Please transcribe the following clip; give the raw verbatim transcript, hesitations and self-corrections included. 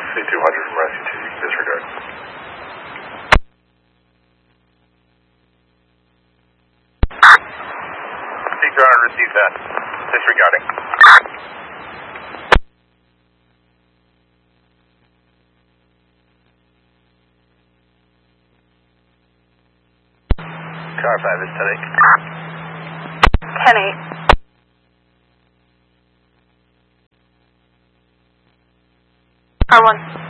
C two hundred from Rescue two, you can disregard. C two hundred received that. Disregarding. Car five is ten eight. ten eight. R one.